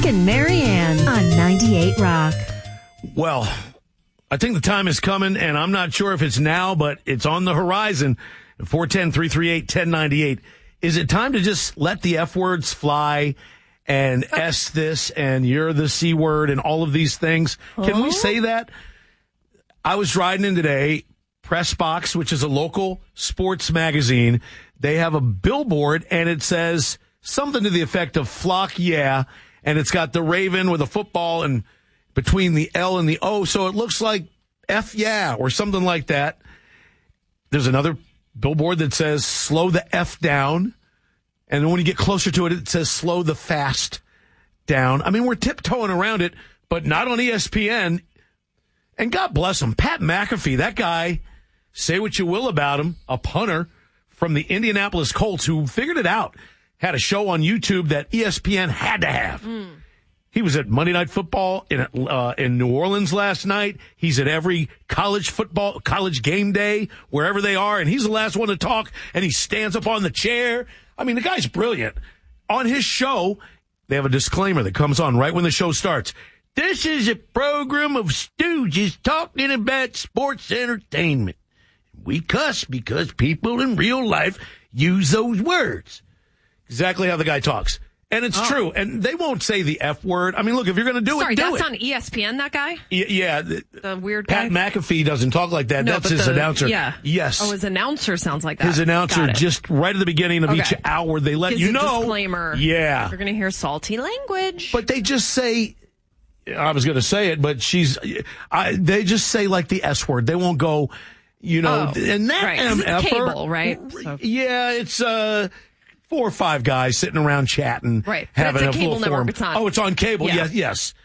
Kirk and Marianne on 98 Rock. Well, I think the time is coming, and I'm not sure if it's now, but it's on the horizon. 410-338-1098. Is it time to just let the F words fly and S this and you're the C word and all of these things? Can we say that? I was riding in today, Press Box, which is a local sports magazine. They have a billboard, and it says something to the effect of flock, yeah, and it's got the Raven with a football and between the L and the O, so it looks like F yeah or something like that. There's another billboard that says slow the F down, and then when you get closer to it, it says slow the fast down. I mean, we're tiptoeing around it, but not on ESPN. And God bless him, Pat McAfee, that guy, say what you will about him, a punter from the Indianapolis Colts who figured it out, had a show on YouTube that ESPN had to have. He was at Monday Night Football in New Orleans last night. He's at every college game day, wherever they are, and he's the last one to talk, and he stands up on the chair. I mean, the guy's brilliant. On his show, they have a disclaimer that comes on right when the show starts. This is a program of stooges talking about sports entertainment. We cuss because people in real life use those words. Exactly how the guy talks. And it's true. And they won't say the F word. I mean, look, if you're going to do it, do it. Sorry, that's on ESPN, that guy? Yeah. The weird guy? Pat McAfee doesn't talk like that. No, that's his announcer. Yeah. Yes. Oh, his announcer sounds like that. His announcer, just right at the beginning of each hour, they let you know. Disclaimer. Yeah. You're going to hear salty language. But they just say, I was going to say it, but they just say like the S word. They won't go, and that right. MF. It's cable, right? So. Yeah, it's 4 or 5 guys sitting around chatting, right? Having but it's a cable full network. form. It's on cable. Yeah. Yes.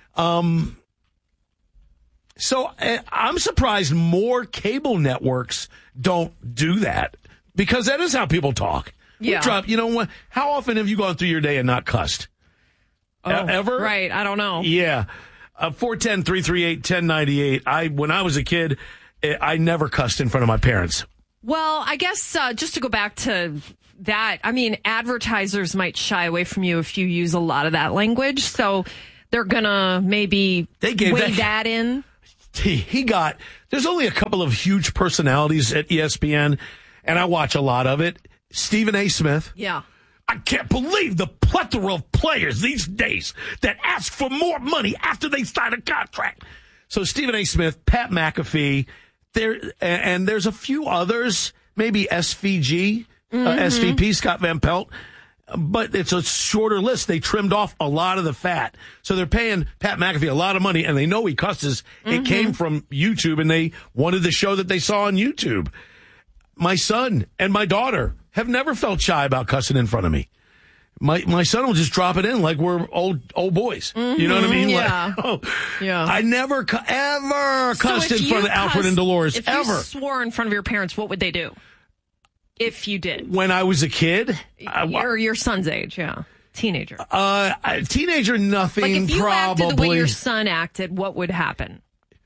So I'm surprised more cable networks don't do that, because that is how people talk. Yeah. What? How often have you gone through your day and not cussed? Ever? Right. I don't know. Yeah. 410-338-1098. When I was a kid, I never cussed in front of my parents. Well, I guess just to go back to that, I mean, advertisers might shy away from you if you use a lot of that language. So they're going to maybe weigh that in. There's only a couple of huge personalities at ESPN, and I watch a lot of it. Stephen A. Smith. Yeah. I can't believe the plethora of players these days that ask for more money after they sign a contract. So Stephen A. Smith, Pat McAfee, and there's a few others, maybe SVG, SVP, Scott Van Pelt, but it's a shorter list. They trimmed off a lot of the fat. So they're paying Pat McAfee a lot of money, and they know he cusses. It came from YouTube, and they wanted the show that they saw on YouTube. My son and my daughter have never felt shy about cussing in front of me. My son will just drop it in like we're old boys. You know what I mean? Yeah. I never ever cussed in front of Alfred and Dolores. If you swore in front of your parents, what would they do? If you did. When I was a kid? Or your son's age, teenager. Teenager, nothing, like if you probably. acted the way your son acted, what would happen?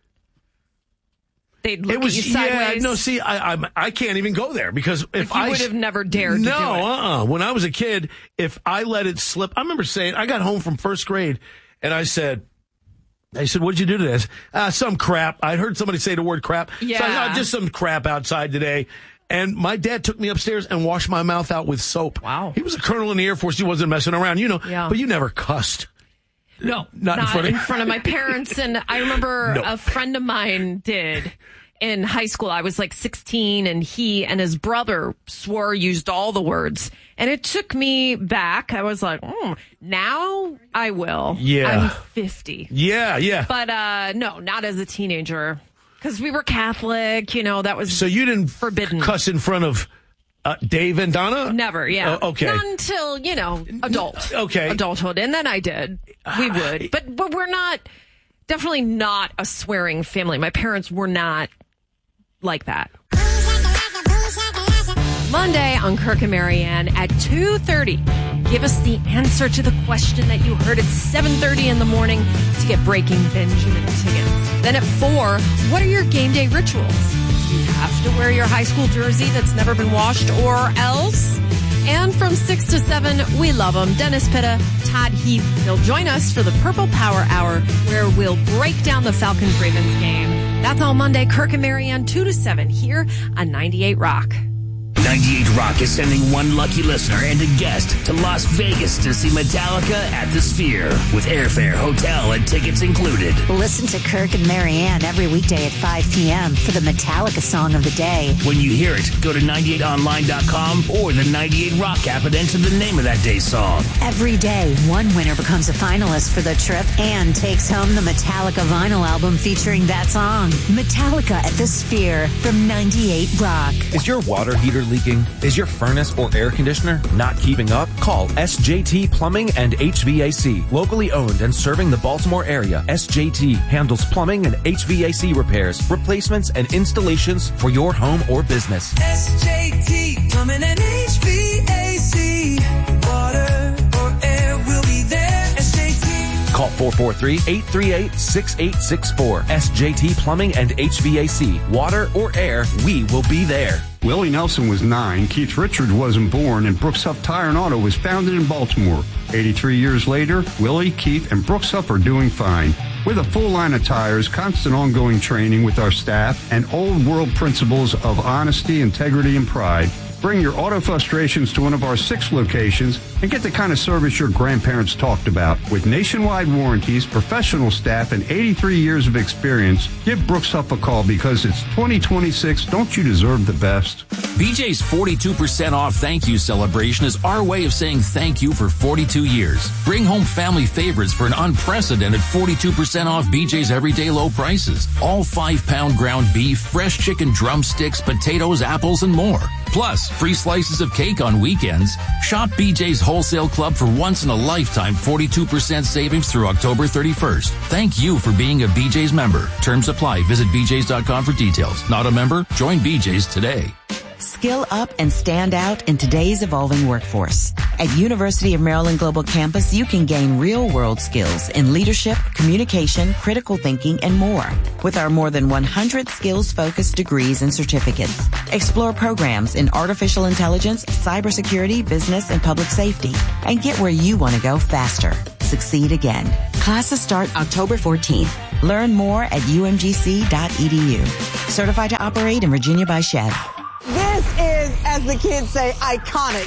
They'd look at you sideways. I can't even go there, because if you would have never dared to do it. When I was a kid, if I let it slip, I remember saying, I got home from first grade, and I said, what'd you do today? Some crap. I heard somebody say the word crap. Yeah. So just some crap outside today. And my dad took me upstairs and washed my mouth out with soap. Wow. He was a colonel in the Air Force. He wasn't messing around, but you never cussed. No, not in front of my parents. And I remember a friend of mine did in high school. I was like 16, and he and his brother used all the words. And it took me back. I was like, now I will. Yeah. I'm 50. Yeah. But no, not as a teenager. Because we were Catholic, that was So you didn't forbidden. Cuss in front of Dave and Donna? Never, yeah. Okay. Not until, adulthood. And then I did. We would. But we're definitely not a swearing family. My parents were not like that. Monday on Kirk and Marianne at 2:30. Give us the answer to the question that you heard at 7:30 in the morning to get Breaking Benjamin tickets. Then at 4, what are your game day rituals? Do you have to wear your high school jersey that's never been washed or else? And from 6 to 7, we love them. Dennis Pitta, Todd Heath. They'll join us for the Purple Power Hour, where we'll break down the Falcons-Ravens game. That's all Monday. Kirk and Marianne, 2 to 7 here on 98 Rock. 98 Rock is sending one lucky listener and a guest to Las Vegas to see Metallica at the Sphere with airfare, hotel, and tickets included. Listen to Kirk and Marianne every weekday at 5 p.m. for the Metallica song of the day. When you hear it, go to 98online.com or the 98 Rock app and enter the name of that day's song. Every day, one winner becomes a finalist for the trip and takes home the Metallica vinyl album featuring that song. Metallica at the Sphere from 98 Rock. Is your water heater leaking? Is your furnace or air conditioner not keeping up? Call SJT Plumbing and HVAC. Locally owned and serving the Baltimore area, SJT handles plumbing and HVAC repairs, replacements, and installations for your home or business. SJT Plumbing and HVAC. Water or air will be there. SJT. Call 443-838-6864. SJT Plumbing and HVAC. Water or air, we will be there. Willie Nelson was 9, Keith Richard wasn't born, and Brooks Huff Tire and Auto was founded in Baltimore. 83 years later, Willie, Keith, and Brooks Huff are doing fine. With a full line of tires, constant ongoing training with our staff, and old world principles of honesty, integrity, and pride, bring your auto frustrations to one of our 6 locations and get the kind of service your grandparents talked about. With nationwide warranties, professional staff, and 83 years of experience, give Brooks Huff a call because it's 2026. Don't you deserve the best? BJ's 42% off thank you celebration is our way of saying thank you for 42 years. Bring home family favorites for an unprecedented 42% off BJ's everyday low prices. All 5-pound ground beef, fresh chicken drumsticks, potatoes, apples, and more. Plus, free slices of cake on weekends. Shop BJ's Wholesale Club for once-in-a-lifetime 42% savings through October 31st. Thank you for being a BJ's member. Terms apply. Visit bjs.com for details. Not a member? Join BJ's today. Skill up and stand out in today's evolving workforce. At University of Maryland Global Campus, you can gain real-world skills in leadership, communication, critical thinking, and more. With our more than 100 skills-focused degrees and certificates, explore programs in artificial intelligence, cybersecurity, business, and public safety, and get where you want to go faster. Succeed again. Classes start October 14th. Learn more at umgc.edu. Certified to operate in Virginia by Chev. This is, as the kids say, iconic.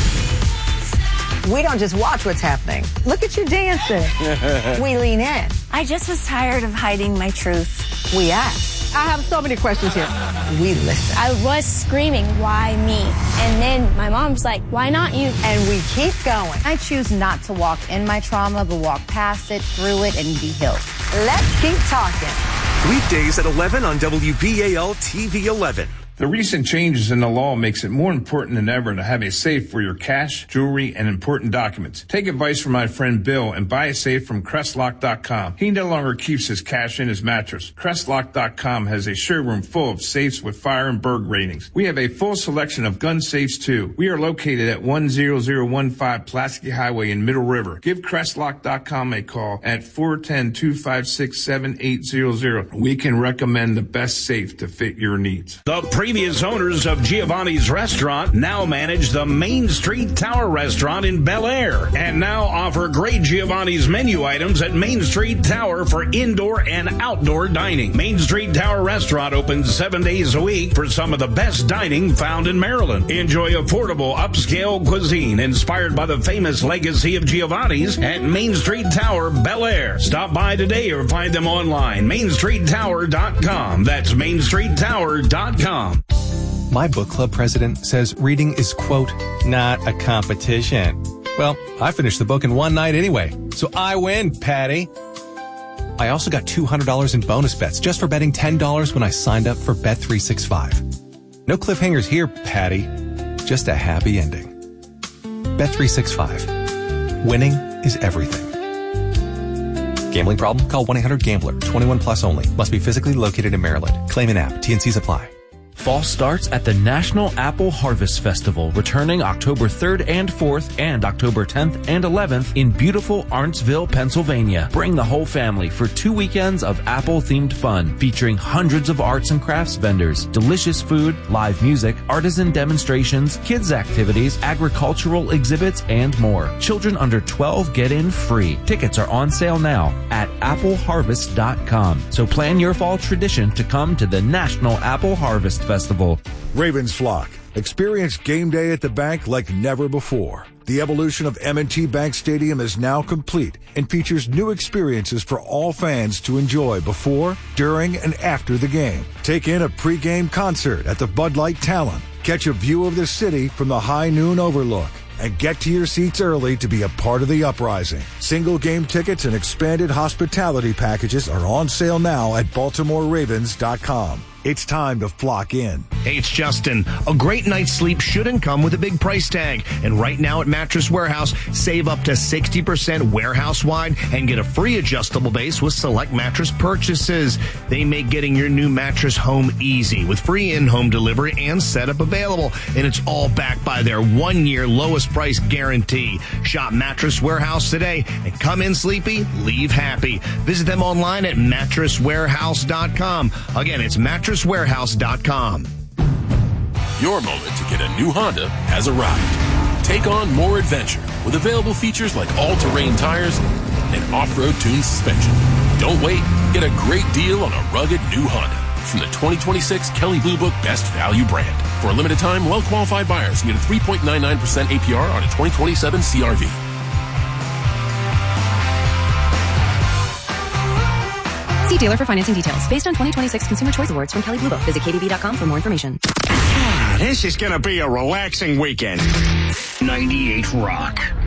We don't just watch what's happening. Look at you dancing. We lean in. I just was tired of hiding my truth. We ask. I have so many questions here. We listen. I was screaming, why me? And then my mom's like, why not you? And we keep going. I choose not to walk in my trauma, but walk past it, through it, and be healed. Let's keep talking. Weekdays at 11 on WBAL TV 11. The recent changes in the law makes it more important than ever to have a safe for your cash, jewelry, and important documents. Take advice from my friend Bill and buy a safe from Crestlock.com. He no longer keeps his cash in his mattress. Crestlock.com has a showroom full of safes with fire and burg ratings. We have a full selection of gun safes too. We are located at 10015 Pulaski Highway in Middle River. Give Crestlock.com a call at 410-256-7800. We can recommend the best safe to fit your needs. The previous owners of Giovanni's Restaurant now manage the Main Street Tower Restaurant in Bel Air and now offer great Giovanni's menu items at Main Street Tower for indoor and outdoor dining. Main Street Tower Restaurant opens 7 days a week for some of the best dining found in Maryland. Enjoy affordable upscale cuisine inspired by the famous legacy of Giovanni's at Main Street Tower, Bel Air. Stop by today or find them online, mainstreettower.com. That's mainstreettower.com. My book club president says reading is, quote, not a competition. Well, I finished the book in one night anyway, so I win, Patty. I also got $200 in bonus bets just for betting $10 when I signed up for Bet365. No cliffhangers here, Patty. Just a happy ending. Bet365. Winning is everything. Gambling problem? Call 1-800-GAMBLER. 21 plus only. Must be physically located in Maryland. Claim an app. T&Cs apply. Fall starts at the National Apple Harvest Festival, returning October 3rd and 4th and October 10th and 11th in beautiful Arntsville, Pennsylvania. Bring the whole family for 2 weekends of apple-themed fun, featuring hundreds of arts and crafts vendors, delicious food, live music, artisan demonstrations, kids activities, agricultural exhibits, and more. Children under 12 get in free. Tickets are on sale now at appleharvest.com. So plan your fall tradition to come to the National Apple Harvest Festival. Ravens flock. Experience game day at the bank like never before. The evolution of M&T Bank Stadium is now complete and features new experiences for all fans to enjoy before, during, and after the game. Take in a pregame concert at the Bud Light Talon. Catch a view of the city from the high noon overlook. And get to your seats early to be a part of the uprising. Single game tickets and expanded hospitality packages are on sale now at BaltimoreRavens.com. It's time to flock in. Hey, it's Justin. A great night's sleep shouldn't come with a big price tag. And right now at Mattress Warehouse, save up to 60% warehouse-wide and get a free adjustable base with select mattress purchases. They make getting your new mattress home easy with free in-home delivery and setup available. And it's all backed by their 1-year lowest price guarantee. Shop Mattress Warehouse today and come in sleepy, leave happy. Visit them online at mattresswarehouse.com. Again, it's mattresswarehouse.com. Your moment to get a new Honda has arrived. Take on more adventure with available features like all-terrain tires and off-road tuned suspension. Don't wait. Get a great deal on a rugged new Honda from the 2026 Kelley Blue Book Best Value brand. For a limited time, well-qualified buyers can get a 3.99% APR on a 2027 CR-V. See dealer for financing details. Based on 2026 Consumer Choice Awards from Kelley Blue Book. Visit KBB.com for more information. This is going to be a relaxing weekend. 98 Rock.